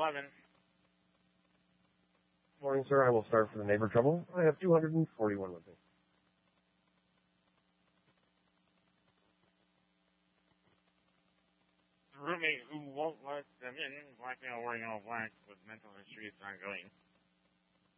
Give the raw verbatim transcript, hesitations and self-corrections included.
eleven. Morning, sir. I will start for the neighbor trouble. I have two hundred forty-one with me. Roommate who won't let them in, blackmail wearing all black with mental history is ongoing.